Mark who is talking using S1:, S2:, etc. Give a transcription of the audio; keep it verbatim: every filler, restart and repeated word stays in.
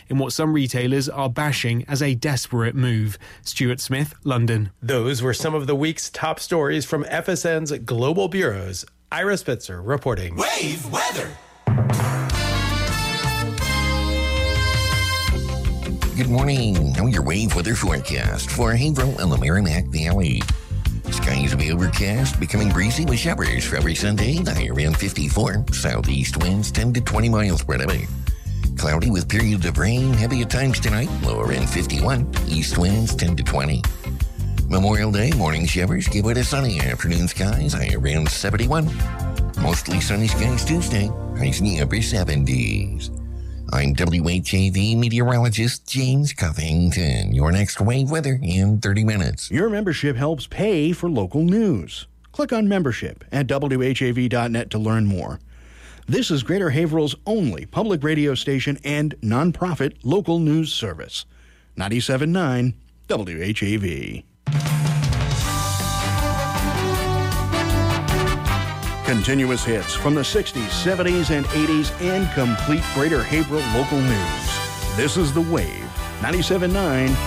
S1: in what some retailers are bashing as a desperate move. Stuart Smith, London.
S2: Those were some of the week's top stories from F S N's global bureaus. Ira Spitzer reporting.
S3: Wave weather.
S4: Good morning. Now your wave weather forecast for Haverhill and the Merrimack Valley. Skies will be overcast, becoming breezy with showers for every Sunday. The high around fifty-four. Southeast winds ten to twenty miles per hour. Cloudy with periods of rain, heavy at times tonight. Low around fifty-one. East winds ten to twenty. Memorial Day, morning showers give way to sunny afternoon skies. High around seventy-one. Mostly sunny skies Tuesday. Highs in the upper seventies. I'm W H A V meteorologist James Covington. Your next wave weather in thirty minutes.
S5: Your membership helps pay for local news. Click on membership at W H A V dot net to learn more. This is Greater Haverhill's only public radio station and nonprofit local news service. ninety-seven point nine W H A V. Continuous hits from the sixties, seventies, and eighties and complete Greater Haverhill local news. This is The Wave, ninety-seven point nine